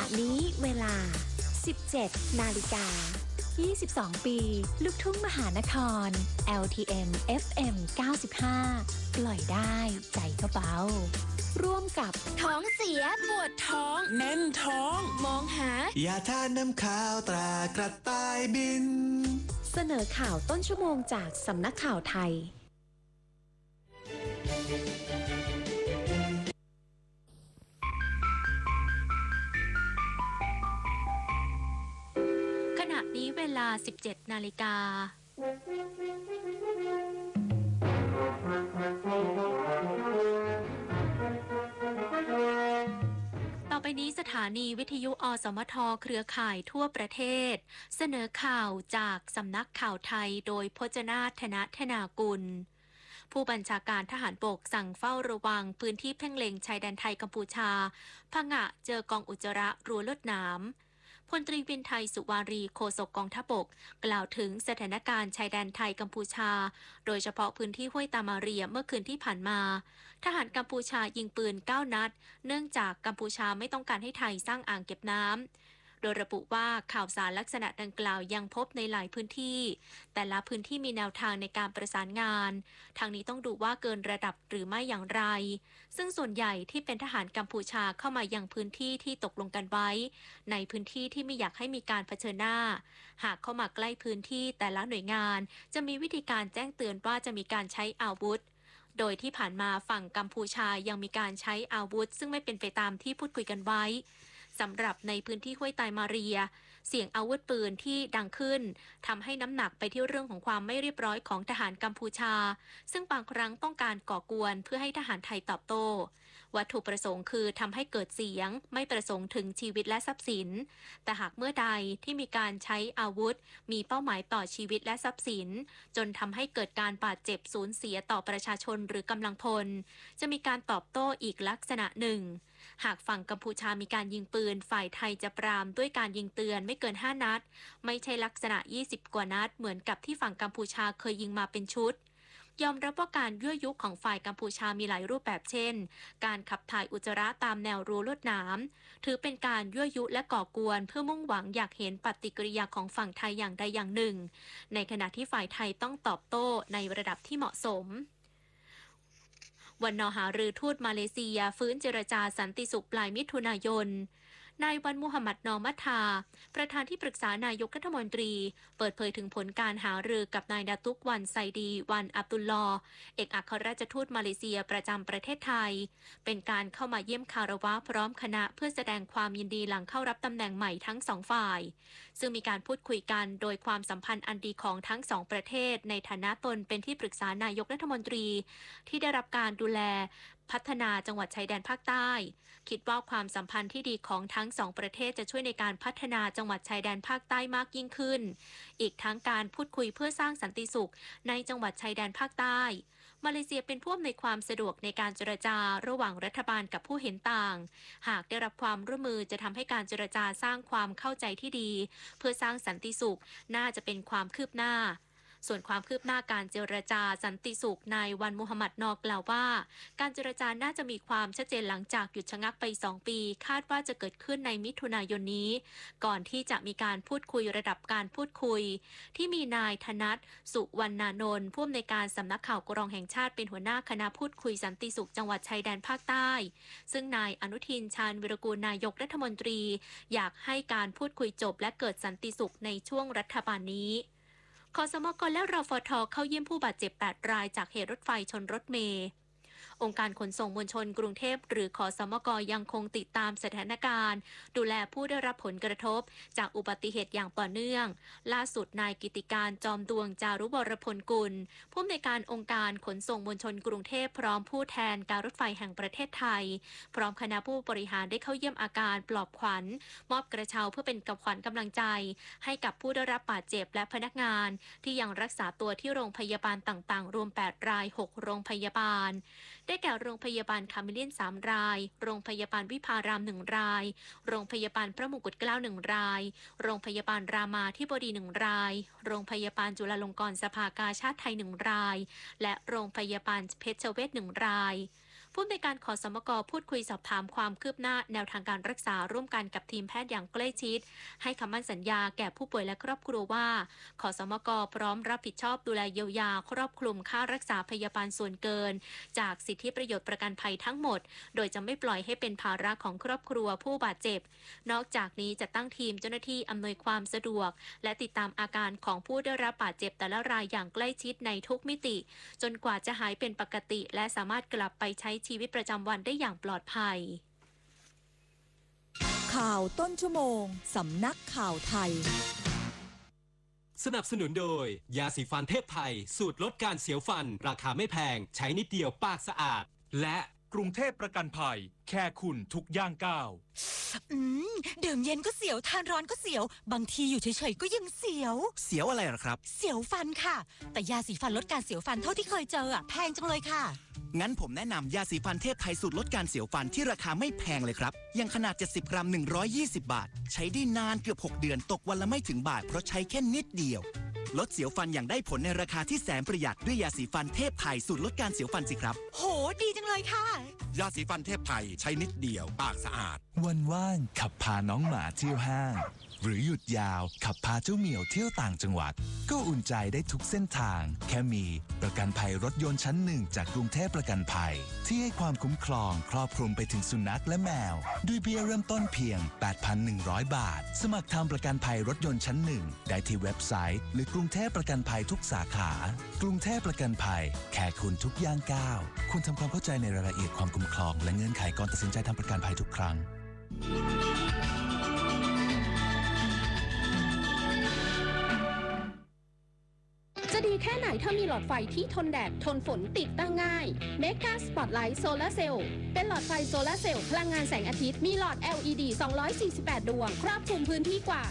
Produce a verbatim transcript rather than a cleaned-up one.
นี้เวลา สิบเจ็ด นาฬิกา ยี่สิบสอง ปี ลูกทุ่งมหานคร แอล ที เอ็ม เอฟ เอ็ม เก้าสิบห้า ปล่อยได้ใจก็เบาร่วมกับท้องเสียปวดท้องแน่นท้องมองหายาทานน้ำข้าวตรากระต่ายบินเสนอข่าวต้นชั่วโมงจากสำนักข่าวไทยขณะนี้เวลา สิบเจ็ด นาฬิกาต่อไปนี้สถานีวิทยุอสมทเครือข่ายทั่วประเทศเสนอข่าวจากสำนักข่าวไทยโดยพจนาถนธนากุลผู้บัญชาการทหารบกสั่งเฝ้าระวังพื้นที่เพ่งเล็งชายแดนไทยกัมพูชาผงะเจอกองอุจจาระรั้วลวดหนามพลตรีวินไทยสุวารีโฆษกกองทัพบกกล่าวถึงสถานการณ์ชายแดนไทยกัมพูชาโดยเฉพาะพื้นที่ห้วยตามาเรียเมื่อคืนที่ผ่านมาทหารกัมพูชายิงปืนเก้านัดเนื่องจากกัมพูชาไม่ต้องการให้ไทยสร้างอ่างเก็บน้ำโดยระบุว่าข่าวสารลักษณะดังกล่าวยังพบในหลายพื้นที่แต่ละพื้นที่มีแนวทางในการประสานงานทางนี้ต้องดูว่าเกินระดับหรือไม่อย่างไรซึ่งส่วนใหญ่ที่เป็นทหารกัมพูชาเข้ามายังพื้นที่ที่ตกลงกันไว้ในพื้นที่ที่ไม่อยากให้มีการเผชิญหน้าหากเข้ามาใกล้พื้นที่แต่ละหน่วยงานจะมีวิธีการแจ้งเตือนว่าจะมีการใช้อาวุธโดยที่ผ่านมาฝั่งกัมพูชายังมีการใช้อาวุธซึ่งไม่เป็นไปตามที่พูดคุยกันไว้สำหรับในพื้นที่ห้วยตายมาเรียเสียงอาวุธปืนที่ดังขึ้นทำให้น้ำหนักไปที่เรื่องของความไม่เรียบร้อยของทหารกัมพูชาซึ่งบางครั้งต้องการก่อกวนเพื่อให้ทหารไทยตอบโต้วัตถุประสงค์คือทำให้เกิดเสียงไม่ประสงค์ถึงชีวิตและทรัพย์สินแต่หากเมื่อใดที่มีการใช้อาวุธมีเป้าหมายต่อชีวิตและทรัพย์สินจนทำให้เกิดการบาดเจ็บสูญเสียต่อประชาชนหรือกำลังพลจะมีการตอบโต้อีกลักษณะหนึ่งหากฝั่งกัมพูชามีการยิงปืนฝ่ายไทยจะปรามด้วยการยิงเตือนไม่เกินห้านัดไม่ใช่ลักษณะยี่สิบกว่านัดเหมือนกับที่ฝั่งกัมพูชาเคยยิงมาเป็นชุดยอมรับว่าการยั่วยุของฝ่ายกัมพูชามีหลายรูปแบบเช่นการขับถ่ายอุจจาระตามแนวรั้วลวดหนามถือเป็นการยั่วยุและก่อกวนเพื่อมุ่งหวังอยากเห็นปฏิกิริยาของฝั่งไทยอย่างใดอย่างหนึ่งในขณะที่ฝ่ายไทยต้องตอบโต้ในระดับที่เหมาะสมวันนหารือทูตมาเลเซียฟื้นเจรจาสันติสุขปลายมิถุนายนนายวันมุฮัมหมัดนอมัทาประธานที่ปรึกษานายกรัฐมนตรีเปิดเผยถึงผลการหารือกับนายดาตุกวันไซดีวันอับดุลลอฮ์เอกอัครราชทูตมาเลเซียประจำประเทศไทยเป็นการเข้ามาเยี่ยมคารวะพร้อมคณะเพื่อแสดงความยินดีหลังเข้ารับตำแหน่งใหม่ทั้งสองฝ่ายซึ่งมีการพูดคุยกันโดยความสัมพันธ์อันดีของทั้งสองประเทศในฐานะตนเป็นที่ปรึกษานายกรัฐมนตรีที่ได้รับการดูแลพัฒนาจังหวัดชายแดนภาคใต้คิดว่าความสัมพันธ์ที่ดีของทั้งสองประเทศจะช่วยในการพัฒนาจังหวัดชายแดนภาคใต้มากยิ่งขึ้นอีกทั้งการพูดคุยเพื่อสร้างสันติสุขในจังหวัดชายแดนภาคใต้มาเลเซียเป็นผู้อำนวยความสะดวกในการเจรจาระหว่างรัฐบาลกับผู้เห็นต่างหากได้รับความร่วมมือจะทำให้การเจรจาสร้างความเข้าใจที่ดีเพื่อสร้างสันติสุขน่าจะเป็นความคืบหน้าส่วนความคืบหน้าการเจรจาสันติสุขนายวันมุฮัมหมัดนอกล่าวว่าการเจรจาน่าจะมีความชัดเจนหลังจากหยุดชะงักไปสองปีคาดว่าจะเกิดขึ้นในมิถุนายนนี้ก่อนที่จะมีการพูดคุยระดับการพูดคุยที่มีนายธนัทสุวรรณานนท์ผู้อำนวยการสำนักข่าวกรองแห่งชาติเป็นหัวหน้าคณะพูดคุยสันติสุขจังหวัดชายแดนภาคใต้ซึ่งนายอนุทินชาญวิรากูลนายกรัฐมนตรีอยากให้การพูดคุยจบและเกิดสันติสุขในช่วงรัฐบาลนี้คสมกและรฟท.เข้าเยี่ยมผู้บาดเจ็บแปดรายจากเหตุรถไฟชนรถเมล์องค์การขนส่งมวลชนกรุงเทพหรือคสมกยังคงติดตามสถานการณ์ดูแลผู้ได้รับผลกระทบจากอุบัติเหตุอย่างต่อเนื่องล่าสุดนายกิติการจอมดวงจารุวรพลกุลผู้อำนวยการองค์การขนส่งมวลชนกรุงเทพพร้อมผู้แทนการรถไฟแห่งประเทศไทยพร้อมคณะผู้บริหารได้เข้าเยี่ยมอาการปลอบขวัญมอบกระเช้าเพื่อเป็นกับขวัญกำลังใจให้กับผู้ได้รับบาดเจ็บและพนักงานที่ยังรักษาตัวที่โรงพยาบาลต่างๆรวมแปดรายหกโรงพยาบาลได้แก่โรงพยาบาลคาเมเลียนสามรายโรงพยาบาลวิภารามหนึ่งรายโรงพยาบาลพระมงกุฎเกล้าหนึ่งรายโรงพยาบาลรามาธิบดีหนึ่งรายโรงพยาบาลจุฬาลงกรณ์สภากาชาดไทยหนึ่งรายและโรงพยาบาลเพชรเวชหนึ่งรายผู้อำนวยการขสมกพูดคุยสอบถามความคืบหน้าแนวทางการรักษาร่วมกันกับทีมแพทย์อย่างใกล้ชิดให้คำมั่นสัญญาแก่ผู้ป่วยและครอบครัวว่าขสมกพร้อมรับผิดชอบดูแลเยียวยาครอบคลุมค่ารักษาพยาบาลส่วนเกินจากสิทธิประโยชน์ประกันภัยทั้งหมดโดยจะไม่ปล่อยให้เป็นภาระของครอบครัวผู้บาดเจ็บนอกจากนี้จะตั้งทีมเจ้าหน้าที่อำนวยความสะดวกและติดตามอาการของผู้ได้รับบาดเจ็บแต่ละรายอย่างใกล้ชิดในทุกมิติจนกว่าจะหายเป็นปกติและสามารถกลับไปใช้ชีวิตประจำวันได้อย่างปลอดภัยข่าวต้นชั่วโมงสำนักข่าวไทยสนับสนุนโดยยาสีฟันเทพไทยสูตรลดการเสียวฟันราคาไม่แพงใช้นิดเดียวปากสะอาดและกรุงเทพประกันภัยแค่คุณทุกย่างก้าวอืมดื่มเย็นก็เสียวทานร้อนก็เสียวบางทีอยู่เฉยๆก็ยังเสียวเสียวอะไรหรอครับเสียวฟันค่ะแต่ยาสีฟันลดการเสียวฟันเท่าที่เคยเจออะแพงจังเลยค่ะงั้นผมแนะนำยาสีฟันเทพไทยสูตรลดการเสียวฟันที่ราคาไม่แพงเลยครับยังขนาดเจ็ดสิบกรัมหนึ่งร้อยยี่สิบบาทใช้ได้นานเกือบหกเดือนตกวันละไม่ถึงบาทเพราะใช้แค่นิดเดียวลดเสียวฟันอย่างได้ผลในราคาที่แสนประหยัดด้วยยาสีฟันเทพไทยสูตรลดการเสียวฟันสิครับโหดีจังเลยค่ะยาสีฟันเทพไทยใช้นิดเดียวปากสะอาดวันว่างขับพาน้องหมาเที่ยวห้างหรือหยุดยาวขับพาเจ้าเหมียวเที่ยวต่างจังหวัดก็อุ่นใจได้ทุกเส้นทางแค่มีประกันภัยรถยนต์ชั้นหนึ่งจากกรุงเทพประกันภัยที่ให้ความคุ้มครองครอบคลุมไปถึงสุนัขและแมวด้วยเบี้ยเริ่มต้นเพียง แปดพันหนึ่งร้อย บาทสมัครทำประกันภัยรถยนต์ชั้นหนึ่งได้ที่เว็บไซต์หรือกรุงเทพประกันภัยทุกสาขากรุงเทพประกันภัยแค่คุณทุกย่างก้าวคุณทำความเข้าใจในรายละเอียดความคุ้มครองและเงื่อนไขก่อนตัดสินใจทำประกันภัยทุกครั้งจะดีแค่ไหนถ้ามีหลอดไฟที่ทนแดดทนฝนติดตั้งง่าย Mega Spotlight Solar Cell เป็นหลอดไฟโซลาร์เซลล์พลังงานแสงอาทิตย์มีหลอด แอล อี ดี สองร้อยสี่สิบแปด ดวงครอบคลุมพื้นที่กว่า